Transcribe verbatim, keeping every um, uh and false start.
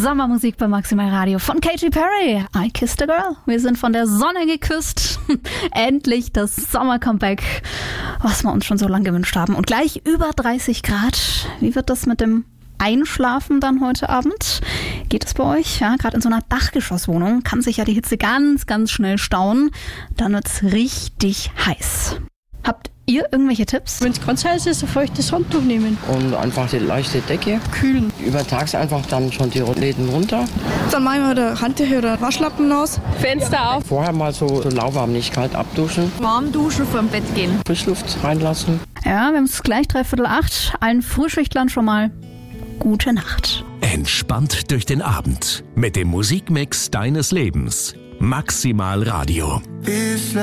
Sommermusik bei Maximal Radio von Katy Perry. I Kissed a Girl. Wir sind von der Sonne geküsst. Endlich das Sommer-Comeback, was wir uns schon so lange gewünscht haben. Und gleich über dreißig Grad. Wie wird das mit dem Einschlafen dann heute Abend? Geht es bei euch? Ja, gerade in so einer Dachgeschosswohnung kann sich ja die Hitze ganz, ganz schnell stauen. Dann wird es richtig heiß. Habt ihr irgendwelche Tipps? Wenn es ganz heiß ist, ein feuchtes Handtuch nehmen. Und einfach die leichte Decke kühlen. Übertags einfach dann schon die Läden runter. Dann machen wir da Handtücher oder Waschlappen aus. Fenster auf. Vorher mal so, so lauwarm, nicht kalt abduschen. Warm duschen vor dem Bett gehen. Frischluft reinlassen. Ja, wir haben es gleich dreiviertel acht. Allen Frühschichtlern schon mal gute Nacht. Entspannt durch den Abend mit dem Musikmix deines Lebens. Maximal Radio.